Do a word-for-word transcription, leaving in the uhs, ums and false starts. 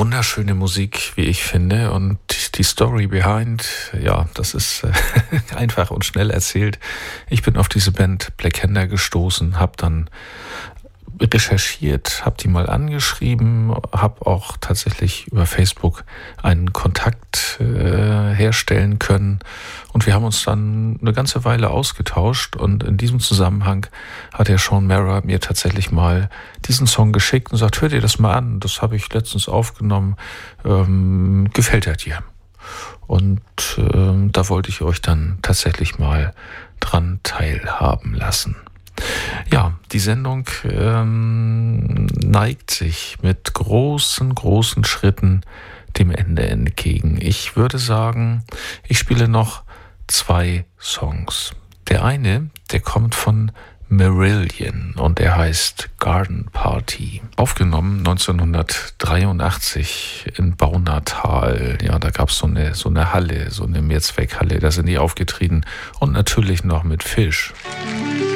Wunderschöne Musik, wie ich finde, und die Story behind, ja, das ist äh, einfach und schnell erzählt. Ich bin auf diese Band Black Hender gestoßen, habe dann recherchiert, habe die mal angeschrieben, habe auch tatsächlich über Facebook einen Kontakt äh, herstellen können und wir haben uns dann eine ganze Weile ausgetauscht und in diesem Zusammenhang hat der Sean Mara mir tatsächlich mal diesen Song geschickt und sagt, hör dir das mal an, das habe ich letztens aufgenommen, ähm, gefällt er dir? Und ähm, da wollte ich euch dann tatsächlich mal dran teilhaben lassen. Ja, die Sendung ähm, neigt sich mit großen, großen Schritten dem Ende entgegen. Ich würde sagen, ich spiele noch zwei Songs. Der eine, der kommt von Marillion und er heißt Garden Party. Aufgenommen neunzehnhundertdreiundachtzig in Baunatal. Ja, da gab es so eine, so eine Halle, so eine Mehrzweckhalle. Da sind die aufgetreten und natürlich noch mit Fish.